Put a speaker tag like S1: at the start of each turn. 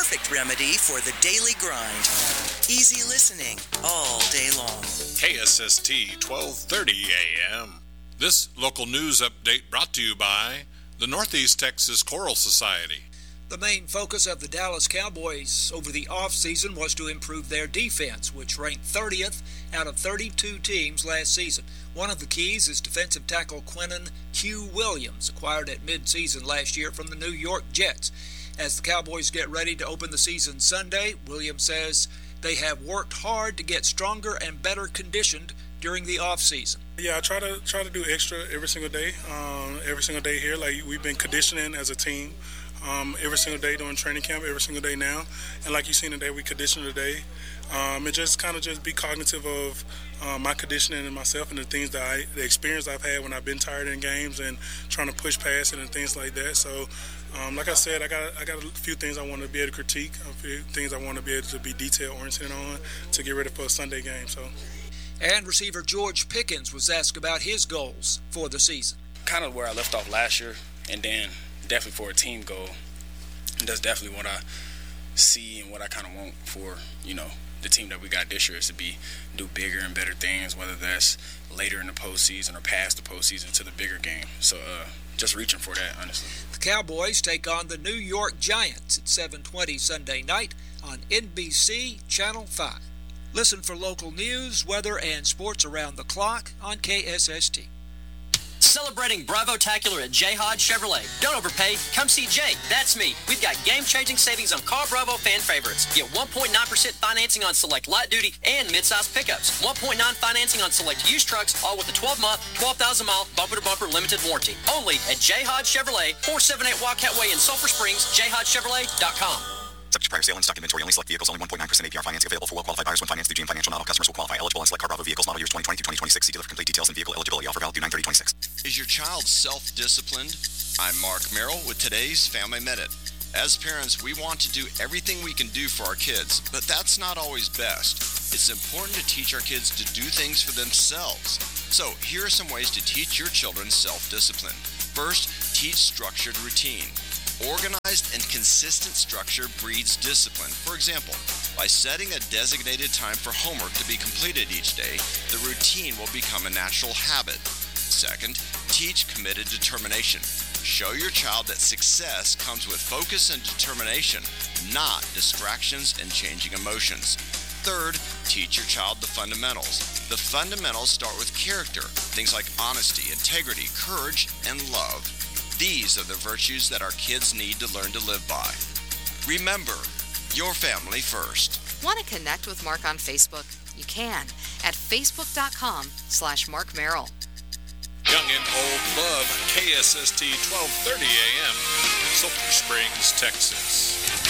S1: perfect remedy for the daily grind. Easy listening all day long.
S2: KSST 1230 AM. This local news update brought to you by the Northeast Texas Choral Society.
S3: The main focus of the Dallas Cowboys over the offseason was to improve their defense, which ranked 30th out of 32 teams last season. One of the keys is defensive tackle Quinnen Q. Williams, acquired at midseason last year from the New York Jets. As the Cowboys get ready to open the season Sunday, Williams says they have worked hard to get stronger and better conditioned during the offseason.
S4: Yeah, I try to do extra every single day. Every single day here, like we've been conditioning as a team. Every single day during training camp, every single day now. And like you've seen today, we condition today. And just kind of just be cognitive of my conditioning and myself and the things that the experience I've had when I've been tired in games and trying to push past it and things like that. So, like I said, I got a few things I want to be able to critique, a few things I want to be able to be detail-oriented on to get ready for a Sunday game. So.
S3: And receiver George Pickens was asked about his goals for the season.
S5: Kind of where I left off last year, and then definitely for a team goal. And that's definitely what I see and what I kind of want for, the team that we got this year is to do bigger and better things, whether that's later in the postseason or past the postseason to the bigger game. So just reaching for that, honestly.
S3: The Cowboys take on the New York Giants at 7:20 Sunday night on NBC Channel 5. Listen for local news, weather, and sports around the clock on KSST.
S6: Celebrating Bravo-tacular at J. Hodge Chevrolet. Don't overpay. Come see Jay. That's me. We've got game-changing savings on Car Bravo fan favorites. Get 1.9% financing on select light-duty and mid-size pickups. 1.9 financing on select used trucks, all with a 12-month, 12,000-mile bumper-to-bumper limited warranty. Only at J. Hodge Chevrolet, 478 Wildcat Way in Sulphur Springs, jhodgechevrolet.com.
S7: Subject to prior sale and stock inventory. Only select vehicles. Only 1.9% APR financing available for well-qualified buyers when financed through GM Financial. Not all customers will qualify. Eligible on select Car Bravo vehicles. Model years 2020 through 2026. See dealer for complete details and vehicle eligibility. Offer valid through 9/30/26.
S8: Is your child self-disciplined? I'm Mark Merrill with today's Family Minute. As parents, we want to do everything we can do for our kids, but that's not always best. It's important to teach our kids to do things for themselves. So here are some ways to teach your children self-discipline. First, teach structured routine. Organized and consistent structure breeds discipline. For example, by setting a designated time for homework to be completed each day, the routine will become a natural habit. Second, teach committed determination. Show your child that success comes with focus and determination, not distractions and changing emotions. Third, teach your child the fundamentals. The fundamentals start with character, things like honesty, integrity, courage, and love. These are the virtues that our kids need to learn to live by. Remember, your family first.
S9: Want to connect with Mark on Facebook? You can at facebook.com/Mark Merrill.
S2: Young and old love KSST 1230 AM, Sulphur Springs, Texas.